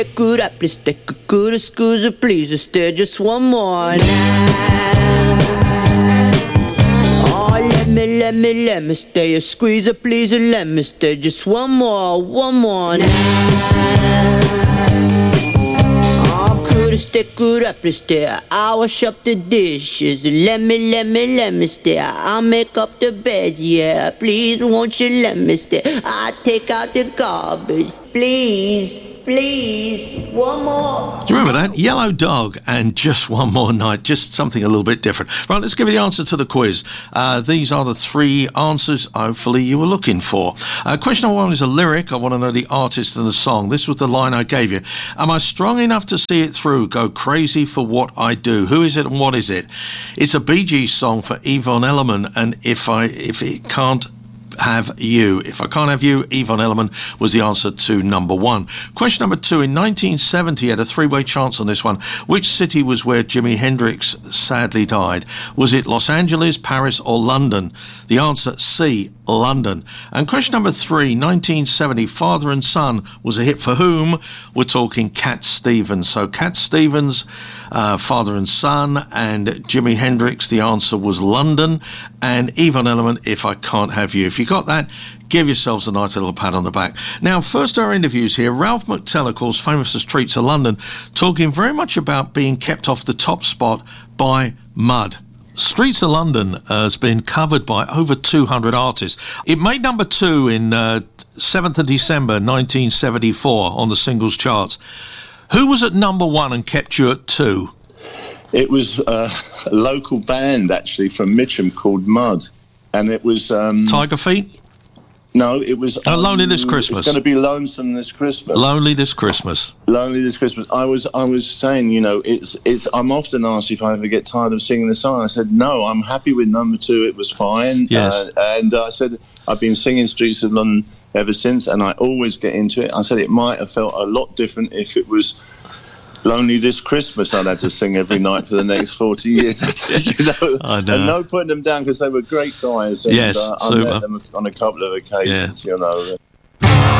Good up, please take a good excuse, please stay just one more night. Oh, let me stay a squeeze, please let me stay just one more night. Oh, could stay good up, please stay. I'll wash up the dishes. Let me stay. I'll make up the bed, yeah. Please, won't you let me stay? I'll take out the garbage, please. Please, one more. Do you remember that? Yellow Dog and Just One More Night. Just something a little bit different. Right, let's give you the answer to the quiz. These are the three answers, hopefully, you were looking for. Question number one is a lyric. I want to know the artist and the song. This was the line I gave you. Am I strong enough to see it through? Go crazy for what I do. Who is it and what is it? It's a Bee Gees song for Yvonne Elliman, and if it can't have you. If I can't have you, Yvonne Elliman was the answer to number one. Question number two. In 1970, had a three-way chance on this one. Which city was where Jimi Hendrix sadly died? Was it Los Angeles, Paris, or London? The answer, C, London. And question number three. 1970, Father and Son was a hit for whom? We're talking Cat Stevens. So Cat Stevens, Father and Son, and Jimi Hendrix, the answer was London. And Yvonne Elliman, If I Can't Have You. If you got that, give yourselves a nice little pat on the back. Now, first our interviews here. Ralph McTell, of course, famous for Streets of London, talking very much about being kept off the top spot by mud. Streets of London has been covered by over 200 artists. It made number two in 7th of December 1974 on the singles charts. Who was at number one and kept you at two? It was a local band, actually, from Mitcham called Mud. And it was... Tiger Feet? No, it was... Lonely This Christmas. It's going to be Lonesome This Christmas. Lonely This Christmas. Lonely This Christmas. I was saying, you know, it's. I'm often asked if I ever get tired of singing the song. I said, no, I'm happy with number two. It was fine. Yes. And I said, I've been singing Streets of London ever since, and I always get into it. I said it might have felt a lot different if it was Lonely This Christmas I'd had to sing every night for the next 40 years. You know? I know. And no putting them down because they were great guys. And, yes, I met them on a couple of occasions, you know.